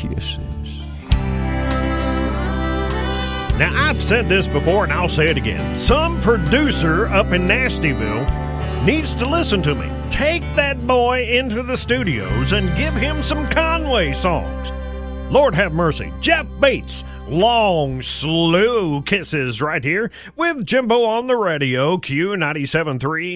kisses. Now, I've said this before and I'll say it again. Some producer up in Nastyville needs to listen to me. Take that boy into the studios and give him some Conway songs. Lord have mercy. Jeff Bates, Long Slow Kisses right here with Jimbo on the radio, Q97.3,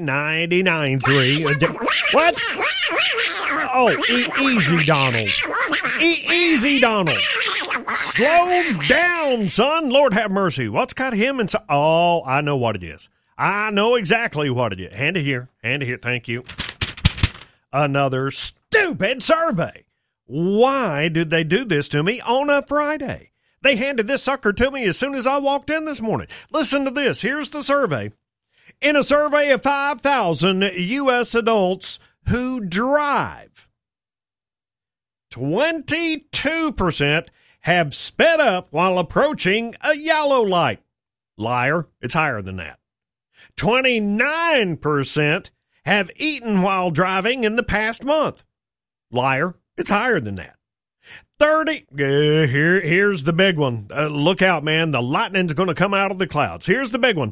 99.3. What? Oh, easy, Donald. Easy, Donald. Slow down, son. Lord have mercy. What's got him and oh, I know what it is. I know exactly what it is. Hand it here. Thank you. Another stupid survey. Why did they do this to me on a Friday? They handed this sucker to me as soon as I walked in this morning. Listen to this. Here's the survey. In a survey of 5,000 U.S. adults who drive, 22% have sped up while approaching a yellow light. Liar, it's higher than that. 29% have eaten while driving in the past month. Liar, it's higher than that. Here's the big one. Look out, man. The lightning's going to come out of the clouds. Here's the big one.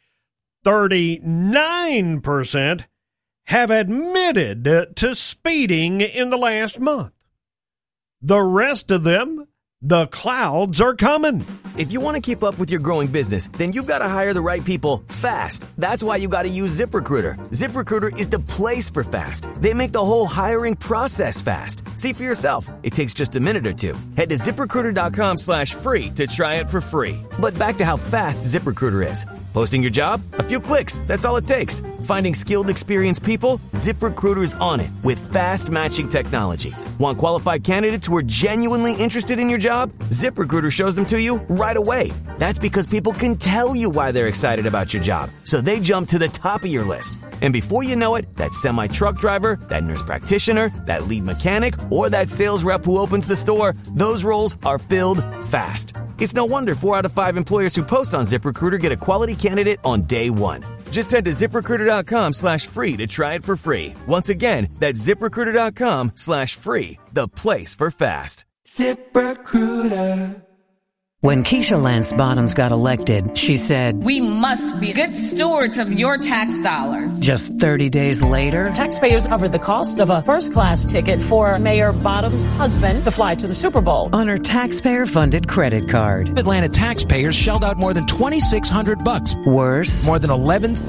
39% have admitted to speeding in the last month. The rest of them, the clouds are coming. If you want to keep up with your growing business, then you've got to hire the right people fast. That's why you got to use ZipRecruiter. ZipRecruiter is the place for fast. They make the whole hiring process fast. See for yourself. It takes just a minute or two. Head to ZipRecruiter.com/free to try it for free. But back to how fast ZipRecruiter is. Posting your job? A few clicks. That's all it takes. Finding skilled, experienced people? ZipRecruiter's on it with fast matching technology. Want qualified candidates who are genuinely interested in your job? ZipRecruiter shows them to you right away. That's because people can tell you why they're excited about your job, so they jump to the top of your list. And before you know it, that semi-truck driver, that nurse practitioner, that lead mechanic, or that sales rep who opens the store, those roles are filled fast. It's no wonder 4 out of 5 employers who post on ZipRecruiter get a quality candidate on day one. Just head to ZipRecruiter.com/free to try it for free. Once again, that's ZipRecruiter.com/free, the place for fast. ZipRecruiter. When Keisha Lance Bottoms got elected, she said, "We must be good stewards of your tax dollars." Just 30 days later, taxpayers covered the cost of a first-class ticket for Mayor Bottoms' husband to fly to the Super Bowl on her taxpayer-funded credit card. Atlanta taxpayers shelled out more than $2,600. Worse, more than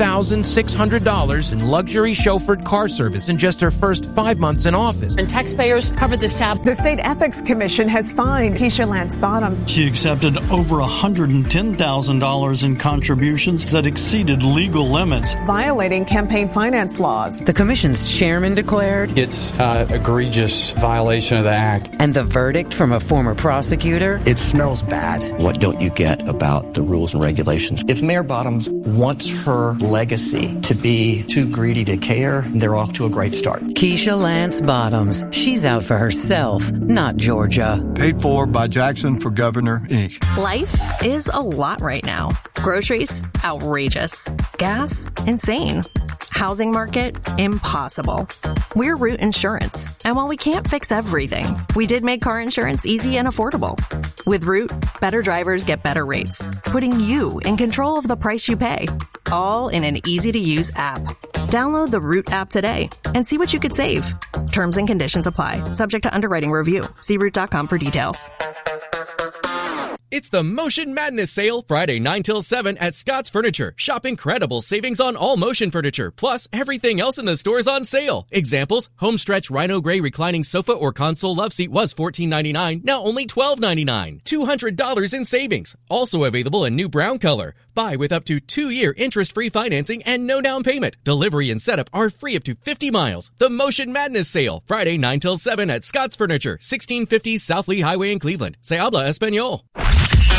$11,600 in luxury chauffeured car service in just her first 5 months in office. And taxpayers covered this tab. The State Ethics Commission has fined Keisha Lance Bottoms. She accepted over $110,000 in contributions that exceeded legal limits, violating campaign finance laws. The commission's chairman declared it's an egregious violation of the act. And the verdict from a former prosecutor? It smells bad. What don't you get about the rules and regulations? If Mayor Bottoms wants her legacy to be too greedy to care, they're off to a great start. Keisha Lance Bottoms. She's out for herself, not Georgia. Paid for by Jackson for Governor, Inc. Life is a lot right now. Groceries, outrageous. Gas, insane. Housing market, impossible. We're Root Insurance, and while we can't fix everything, we did make car insurance easy and affordable. With Root, better drivers get better rates, putting you in control of the price you pay, all in an easy-to-use app. Download the Root app today and see what you could save. Terms and conditions apply, subject to underwriting review. See Root.com for details. It's the Motion Madness sale Friday 9 till 7 at Scott's Furniture. Shop incredible savings on all Motion furniture, plus everything else in the store is on sale. Examples, Homestretch Rhino Gray reclining sofa or console love seat was $14.99, now only $12.99. $200 in savings. Also available in new brown color. Buy with up to 2-year interest-free financing and no down payment. Delivery and setup are free up to 50 miles. The Motion Madness sale Friday 9 till 7 at Scott's Furniture, 1650 South Lee Highway in Cleveland. Se habla español.